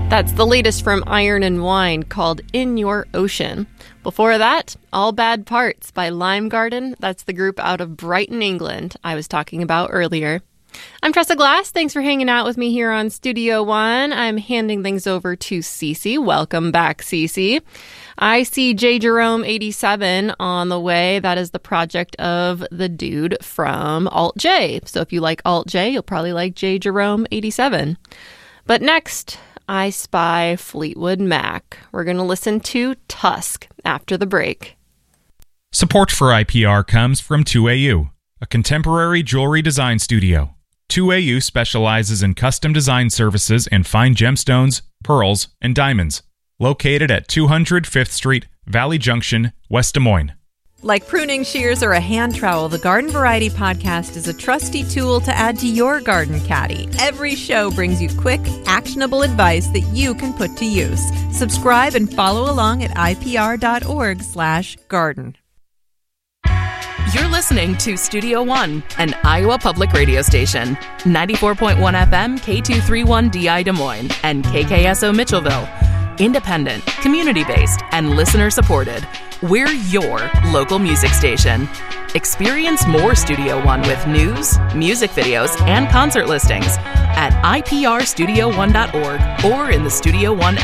That's the latest from Iron and Wine called In Your Ocean. Before that, All Bad Parts by Lime Garden. That's the group out of Brighton, England I was talking about earlier. I'm Tressa Glass. Thanks for hanging out with me here on Studio One. I'm handing things over to Cece. Welcome back, Cece. I see J. Jerome 87 on the way. That is the project of the dude from Alt J. So if you like Alt J, you'll probably like J. Jerome 87. But next, I spy Fleetwood Mac. We're going to listen to Tusk after the break. Support for IPR comes from 2AU, a contemporary jewelry design studio. 2AU specializes in custom design services in fine gemstones, pearls, and diamonds. Located at 200 5th Street, Valley Junction, West Des Moines. Like pruning shears or a hand trowel, the Garden Variety Podcast is a trusty tool to add to your garden caddy. Every show brings you quick, actionable advice that you can put to use. Subscribe and follow along at ipr.org/garden. You're listening to Studio One, an Iowa public radio station. 94.1 FM, K231DI Des Moines, and KKSO Mitchellville. Independent, community-based, and listener-supported. We're your local music station. Experience more Studio One with news, music videos, and concert listings at iprstudio1.org or in the Studio One